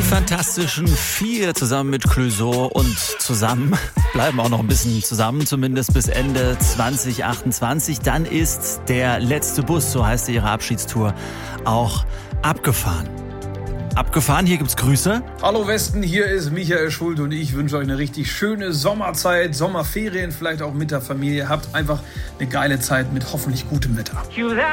Fantastischen Vier zusammen mit Clouseau und zusammen bleiben auch noch ein bisschen zusammen, zumindest bis Ende 2028. Dann ist der letzte Bus, so heißt ihre Abschiedstour, auch abgefahren. Abgefahren, hier gibt's Grüße. Hallo Westen, hier ist Michael Schulte und ich wünsche euch eine richtig schöne Sommerzeit, Sommerferien, vielleicht auch mit der Familie. Habt einfach eine geile Zeit mit hoffentlich gutem Wetter.